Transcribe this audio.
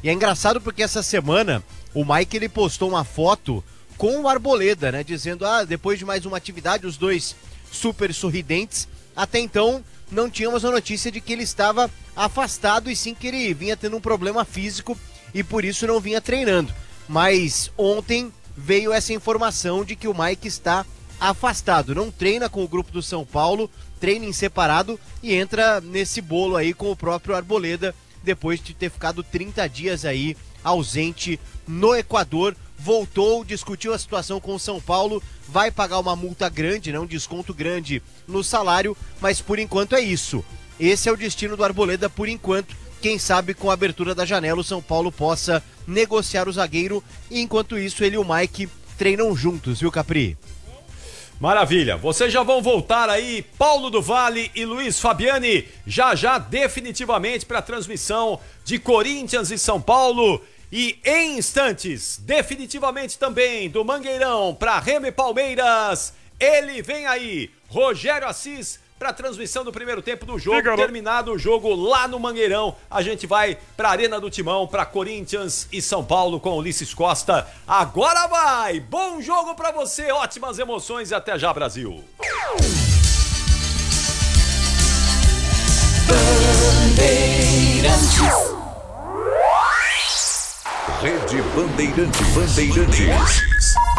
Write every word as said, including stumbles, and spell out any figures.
E é engraçado porque essa semana o Mike ele postou uma foto com o Arboleda, né? Dizendo, ah, depois de mais uma atividade, os dois super sorridentes. Até então não tínhamos a notícia de que ele estava afastado e sim que ele vinha tendo um problema físico e por isso não vinha treinando. Mas ontem veio essa informação de que o Mike está afastado, não treina com o grupo do São Paulo, treina em separado e entra nesse bolo aí com o próprio Arboleda, depois de ter ficado trinta dias aí ausente no Equador. Voltou, discutiu a situação com o São Paulo, vai pagar uma multa grande, né, um desconto grande no salário, mas por enquanto é isso. Esse é o destino do Arboleda por enquanto. Quem sabe com a abertura da janela o São Paulo possa negociar o zagueiro e enquanto isso ele e o Mike treinam juntos, viu, Capri? Maravilha, vocês já vão voltar aí, Paulo do Vale e Luiz Fabiani, já já definitivamente para a transmissão de Corinthians e São Paulo e em instantes, definitivamente também do Mangueirão para Remo e Palmeiras, ele vem aí, Rogério Assis, para a transmissão do primeiro tempo do jogo. Fica, terminado o jogo lá no Mangueirão, a gente vai para a Arena do Timão, para Corinthians e São Paulo com Ulisses Costa. Agora vai! Bom jogo para você, ótimas emoções e até já, Brasil! Bandeirantes. Rede Bandeirantes. Bandeirantes.